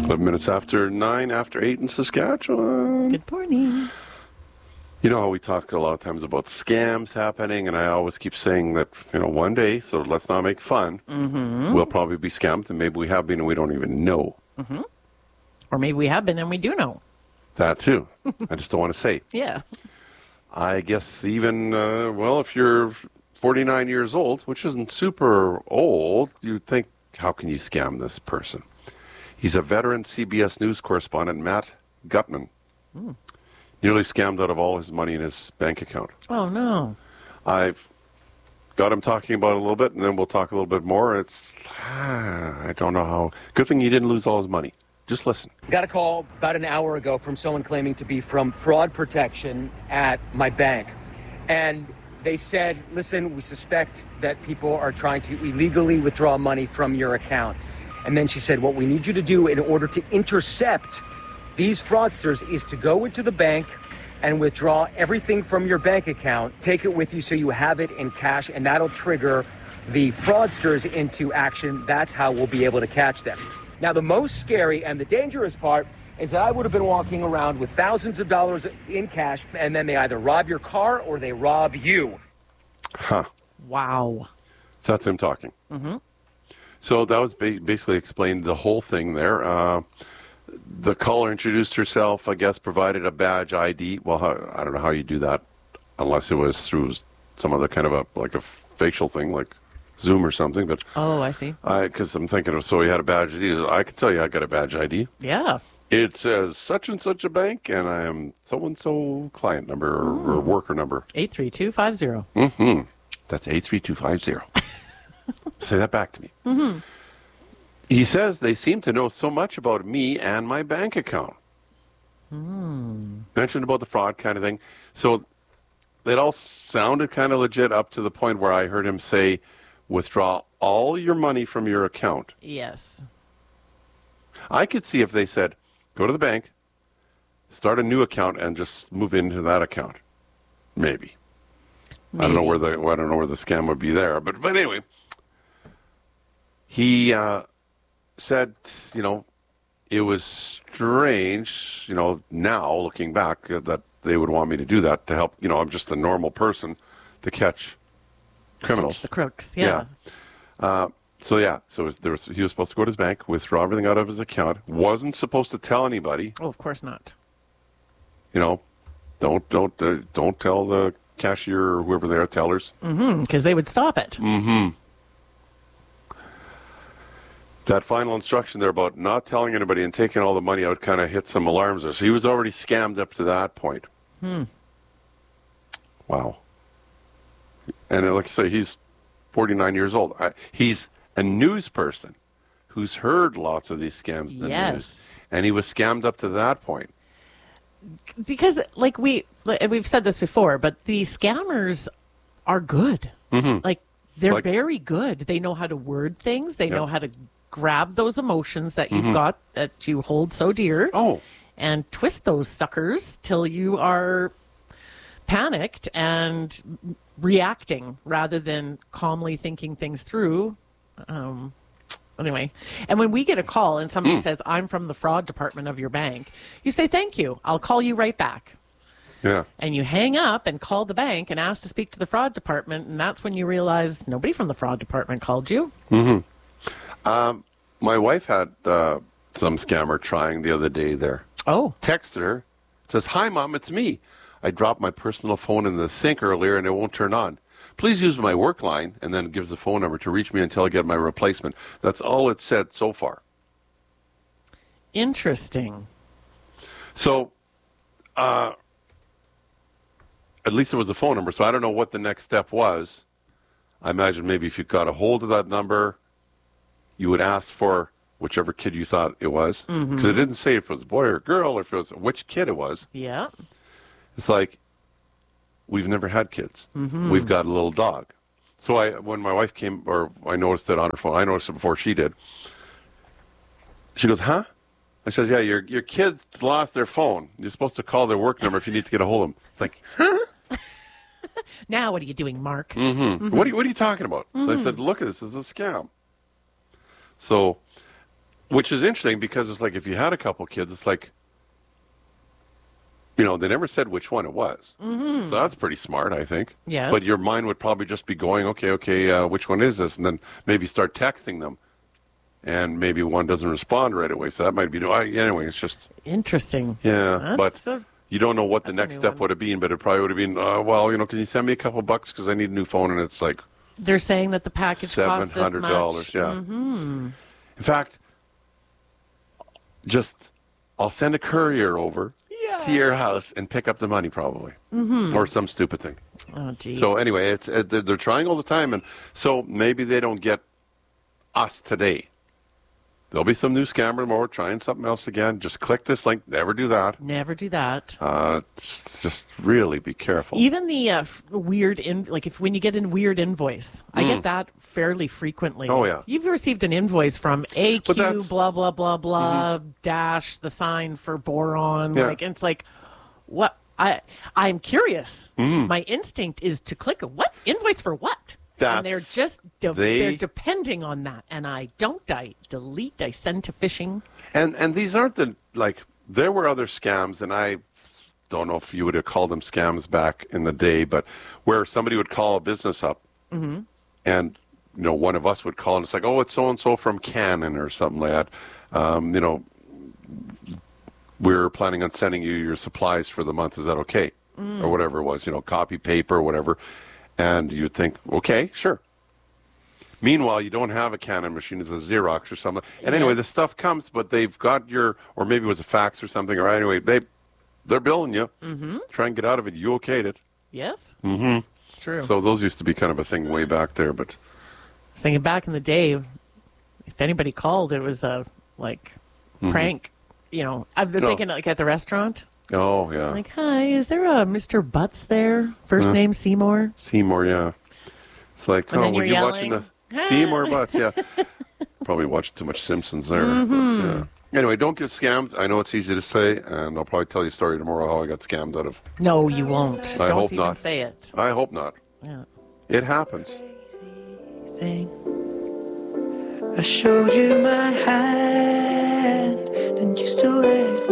11 minutes after 9, after 8 in Saskatchewan. Good morning. You know how we talk a lot of times about scams happening, and I always keep saying that, one day, so let's not make fun, we'll probably be scammed, and maybe we have been and we don't even know. Mm-hmm. Or maybe we have been and we do know. That too. I just don't want to say. Yeah. I guess even, if you're 49 years old, which isn't super old, you'd think, how can you scam this person? He's a veteran CBS News correspondent, Matt Gutman. Nearly scammed out of all his money in his bank account. Oh, no. I've got him talking about it a little bit, and then we'll talk a little bit more. I don't know how. Good thing he didn't lose all his money. Just listen. Got a call about an hour ago from someone claiming to be from fraud protection at my bank. And they said, listen, we suspect that people are trying to illegally withdraw money from your account. And then she said, what we need you to do in order to intercept these fraudsters is to go into the bank and withdraw everything from your bank account, take it with you so you have it in cash, and that'll trigger the fraudsters into action. That's how we'll be able to catch them. Now, the most scary and the dangerous part is that I would have been walking around with thousands of dollars in cash, and then they either rob your car or they rob you. Huh. Wow. So that's him talking. Mm-hmm. So that was basically explained the whole thing there. The caller introduced herself, I guess, provided a badge ID. Well, I don't know how you do that unless it was through some other kind of a facial thing like Zoom or something. But oh, I see. Because I'm thinking so he had a badge ID. I can tell you I got a badge ID. Yeah. It says such and such a bank, and I am so-and-so client number or worker number. 83250. Mm-hmm. That's 83250. Say that back to me. Mm-hmm. He says they seem to know so much about me and my bank account. Mentioned about the fraud kind of thing. So it all sounded kind of legit up to the point where I heard him say, withdraw all your money from your account. Yes. I could see if they said, go to the bank, start a new account, and just move into that account. Maybe. I don't know where the scam would be there, but anyway, he said, it was strange, now looking back that they would want me to do that to help. I'm just a normal person to catch criminals. Catch the crooks, yeah. So he was supposed to go to his bank, withdraw everything out of his account. Wasn't supposed to tell anybody. Oh, of course not. Don't tell the cashier or whoever they are, tellers. Because they would stop it. That final instruction there about not telling anybody and taking all the money out kind of hit some alarms there. So he was already scammed up to that point. Wow. And like I say, he's 49 years old. He's a news person who's heard lots of these scams in the news. And he was scammed up to that point. Because, we've said this before, but the scammers are good. Like, they're very good. They know how to word things. They know how to grab those emotions that you've got, that you hold so dear. And twist those suckers till you are panicked and reacting rather than calmly thinking things through. Anyway, and when we get a call and somebody says, I'm from the fraud department of your bank, you say, thank you. I'll call you right back. Yeah. And you hang up and call the bank and ask to speak to the fraud department, and that's when you realize nobody from the fraud department called you. My wife had some scammer trying the other day there. Oh. Texted her. Says, hi, Mom, it's me. I dropped my personal phone in the sink earlier and it won't turn on. Please use my work line, and then gives the phone number to reach me until I get my replacement. That's all it said so far. Interesting. So, at least it was a phone number, so I don't know what the next step was. I imagine maybe if you got a hold of that number, you would ask for whichever kid you thought it was. Because it didn't say if it was a boy or a girl or if it was which kid it was. Yeah. It's like, we've never had kids. We've got a little dog. So when my wife came, or I noticed it on her phone, I noticed it before she did. She goes, huh? I says, yeah, your kid lost their phone. You're supposed to call their work number if you need to get a hold of them. It's like, huh? Now what are you doing, Mark? What are you talking about? So I said, look at this. This is a scam. So Which is interesting because it's like if you had a couple kids, it's like, you know, they never said which one it was. Mm-hmm. So that's pretty smart, I think. Yes. But your mind would probably just be going, okay, which one is this? And then maybe start texting them. And maybe one doesn't respond right away. So that might be, anyway, it's just. Interesting. Yeah, you don't know what the next step would have been, but it probably would have been, well, you know, can you send me a couple bucks because I need a new phone? And it's like. They're saying that the package costs this much. $700, yeah. Mm-hmm. In fact, I'll send a courier over to your house and pick up the money probably. Mm-hmm. Or some stupid thing. Oh, gee. So anyway, they're trying all the time. And so maybe they don't get us today. There'll be some new scammer tomorrow trying something else again. Just click this link. Never do that. Never do that. Just really be careful. Even the weird, when you get a weird invoice, I get that fairly frequently. Oh, yeah. You've received an invoice from AQ, blah, blah, blah, blah, dash, the sign for boron. Yeah. Like, and it's like, what? I'm curious. My instinct is to click what? Invoice for what? And they're just they're depending on that. And I delete, I send to phishing. And these aren't there were other scams, and I don't know if you would have called them scams back in the day, but where somebody would call a business up, and you know, one of us would call, and it's like, oh, it's so and so from Canon or something like that. You know, we're planning on sending you your supplies for the month. Is that okay? Or whatever it was, you know, copy paper or whatever. And you'd think, okay, sure. Meanwhile, you don't have a Canon machine, it's a Xerox or something. And anyway, the stuff comes, but they've got or maybe it was a fax or something, or anyway, they're billing you. Mm-hmm. Try and get out of it. You okayed it. Yes. Mm-hmm. It's true. So those used to be kind of a thing way back there, but. I was thinking back in the day, if anybody called, it was a, prank. You know, I've been thinking, at the restaurant. Oh, yeah. Like, hi, is there a Mr. Butts there? First name Seymour? Seymour, yeah. It's like, and were you watching the Seymour Butts? Yeah. Probably watched too much Simpsons there. Mm-hmm. But, yeah. Anyway, don't get scammed. I know it's easy to say, and I'll probably tell you a story tomorrow how I got scammed out of. No, you won't. I don't hope even not. say it. I hope not. Yeah. It happens. I showed you my hand, and you still let